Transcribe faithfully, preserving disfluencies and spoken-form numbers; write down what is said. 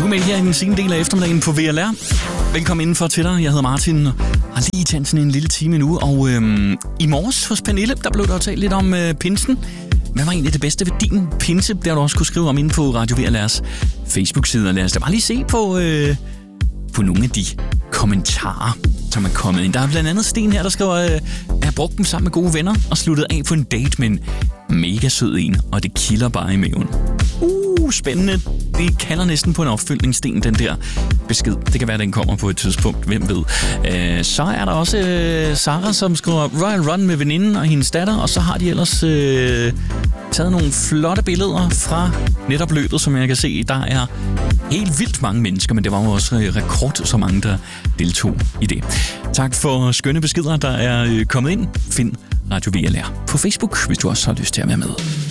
Du er med her i den sene del af eftermiddagen på V L R. Velkommen indenfor til dig. Jeg hedder Martin og har lige tændt sådan en lille time nu. Og øhm, i morges hos Pernille, der blev der talt lidt om øh, pinsen. Hvad var egentlig det bedste ved din pinse? Det har du også kunne skrive om inde på Radio V L R's Facebook-side. Og lad os da bare lige se på, øh, på nogle af de kommentarer, som er kommet ind. Der er blandt andet Sten her, der skriver, øh, jeg har brugt dem sammen med gode venner og sluttet af på en date med en mega sød en, og det kilder bare i maven. Uh, spændende. Det kalder næsten på en opfølgning, Sten, den der besked. Det kan være, den kommer på et tidspunkt. Hvem ved. Øh, så er der også øh, Sarah, som skriver Royal Run med veninden og hendes datter, og så har de ellers øh, taget nogle flotte billeder fra netop løbet, som jeg kan se. Der er helt vildt mange mennesker, men det var jo også rekord, så mange, der deltog i det. Tak for skønne beskeder, der er kommet ind. Find Radio V L R på Facebook, hvis du også har lyst til at være med.